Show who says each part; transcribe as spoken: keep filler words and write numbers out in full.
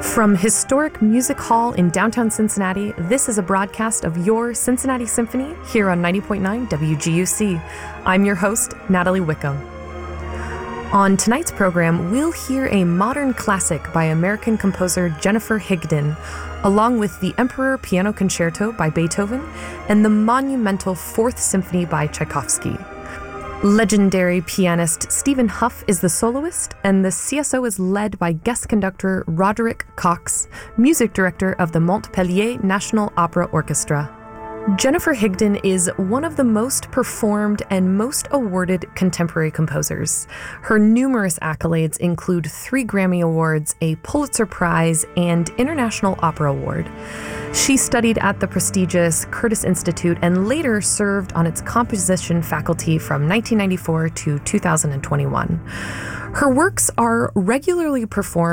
Speaker 1: From historic Music Hall in downtown Cincinnati, this is a broadcast of your Cincinnati Symphony here on ninety point nine W G U C. I'm your host, Natalie Wickham. On tonight's program, we'll hear a modern classic by American composer Jennifer Higdon, along with the Emperor Piano Concerto by Beethoven and the monumental Fourth Symphony by Tchaikovsky. Legendary pianist Stephen Huff is the soloist, and the C S O is led by guest conductor Roderick Cox, music director of the Montpellier National Opera Orchestra. Jennifer Higdon is one of the most performed and most awarded contemporary composers. Her numerous accolades include three Grammy Awards, a Pulitzer Prize, and International Opera Award. She studied at the prestigious Curtis Institute and later served on its composition faculty from nineteen ninety-four to two thousand twenty-one. Her works are regularly performed